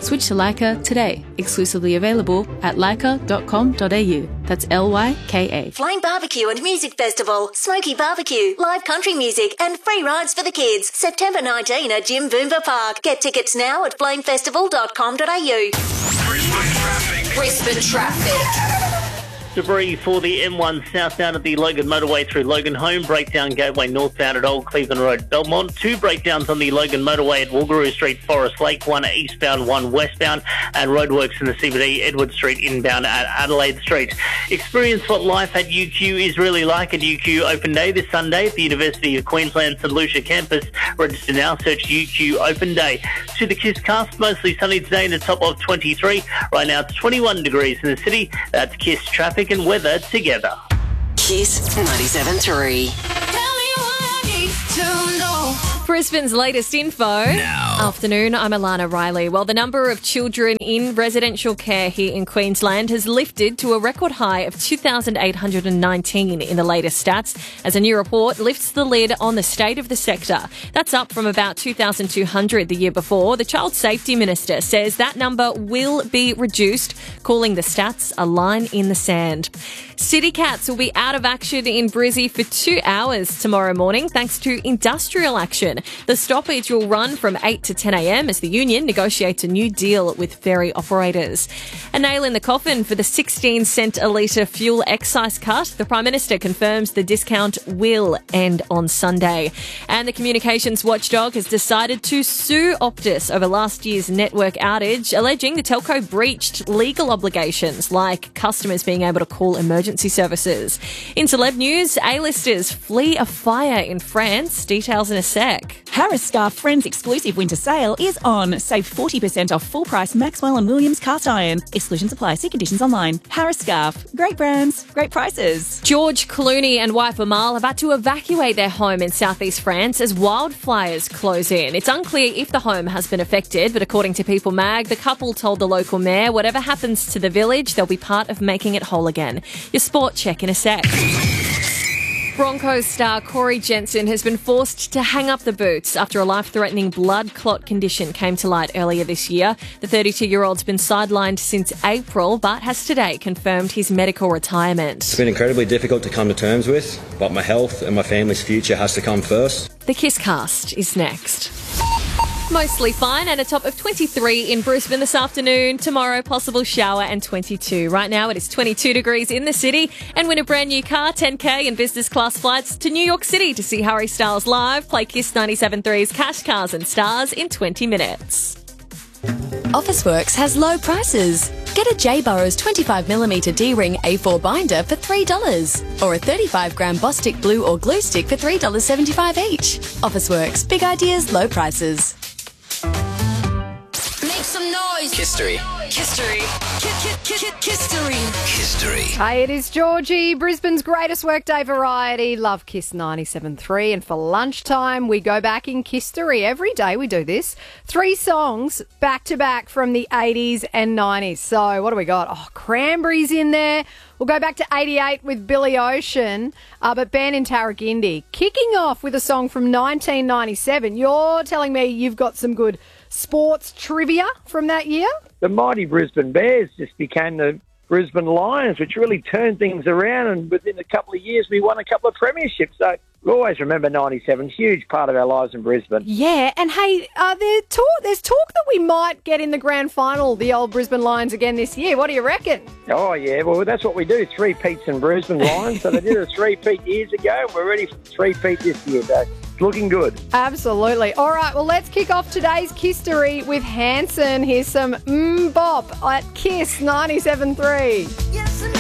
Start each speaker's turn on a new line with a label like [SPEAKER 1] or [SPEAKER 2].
[SPEAKER 1] Switch to Leica today. Exclusively available at leica.com.au. That's LYKA.
[SPEAKER 2] Flame Barbecue and Music Festival, Smoky Barbecue, live country music and free rides for the kids. September 19 at Jim Boomba Park. Get tickets now at flamefestival.com.au.
[SPEAKER 3] Brisbane traffic.
[SPEAKER 4] Debris for the M1 southbound at the Logan motorway through Logan Home, breakdown gateway northbound at Old Cleveland Road, Belmont, 2 breakdowns on the Logan motorway at Wallaroo Street, Forest Lake, 1 eastbound, 1 westbound, and roadworks in the CBD, Edward Street inbound at Adelaide Street. Experience what life at UQ is really like at UQ Open Day this Sunday at the University of Queensland St Lucia campus. Register now, search UQ Open Day. To the KISS cast, mostly sunny today in the top of 23. Right now it's 21 degrees in the city. That's KISS traffic and weather together.
[SPEAKER 3] KISS 97.3.
[SPEAKER 5] Brisbane's latest info. Now. Afternoon, I'm Alana Riley. Well, the number of children in residential care here in Queensland has lifted to a record high of 2,819 in the latest stats, as a new report lifts the lid on the state of the sector. That's up from about 2,200 the year before. The Child Safety Minister says that number will be reduced, calling the stats a line in the sand. City Cats will be out of action in Brizzy for 2 hours tomorrow morning thanks to industrial action. The stoppage will run from 8 to 10 a.m. as the union negotiates a new deal with ferry operators. A nail in the coffin for the 16-cent a litre fuel excise cut. The Prime Minister confirms the discount will end on Sunday. And the communications watchdog has decided to sue Optus over last year's network outage, alleging the telco breached legal obligations like customers being able to call emergency services. In celeb news, A-listers flee a fire in France. Details in a sec.
[SPEAKER 6] Harris Scarf Friends exclusive winter sale is on. Save 40% off full price Maxwell and Williams cast iron. Exclusions apply. See conditions online. Harris Scarf. Great brands, great prices.
[SPEAKER 5] George Clooney and wife Amal have had to evacuate their home in southeast France as wildfires close in. It's unclear if the home has been affected, but according to People Mag, the couple told the local mayor whatever happens to the village, they'll be part of making it whole again. Your sport check in a sec. Broncos star Corey Jensen has been forced to hang up the boots after a life-threatening blood clot condition came to light earlier this year. The 32-year-old's been sidelined since April, but has today confirmed his medical retirement.
[SPEAKER 7] It's been incredibly difficult to come to terms with, but my health and my family's future has to come first.
[SPEAKER 5] The KISS cast is next. Mostly fine and a top of 23 in Brisbane this afternoon. Tomorrow, possible shower and 22. Right now, it is 22 degrees in the city. And win a brand new car, 10K and business class flights to New York City to see Harry Styles live. Play KISS 97.3's Cash, Cars and Stars in 20 minutes.
[SPEAKER 8] Officeworks has low prices. Get a J. Burrows 25mm D-ring A4 binder for $3 or a 35-gram Bostik glue or glue stick for $3.75 each. Officeworks, big ideas, low prices.
[SPEAKER 3] Make some noise.
[SPEAKER 9] History.
[SPEAKER 3] History. History.
[SPEAKER 9] History.
[SPEAKER 10] Hey, it is Georgie, Brisbane's greatest workday variety. Love KISS 97.3. And for lunchtime, we go back in history. Every day we do this. 3 songs back to back from the 80s and 90s. So what do we got? Oh, Cranberries in there. We'll go back to 88 with Billy Ocean, but Ben in Tarragindi. Kicking off with a song from 1997. You're telling me you've got some good sports trivia from that year?
[SPEAKER 11] The mighty Brisbane Bears just became the Brisbane Lions, which really turned things around, and within a couple of years we won a couple of premierships. So we always remember 97, huge part of our lives in Brisbane.
[SPEAKER 10] Yeah, and hey, there's talk that we might get in the grand final, the old Brisbane Lions again this year. What do you reckon?
[SPEAKER 11] Oh, yeah, well, that's what we do, 3-peats in Brisbane Lions. So they did a 3-peat years ago, and we're ready for 3-peat this year, though. It's looking good.
[SPEAKER 10] Absolutely. All right, well, let's kick off today's history with Hanson. Here's some Bop at KISS 97.3.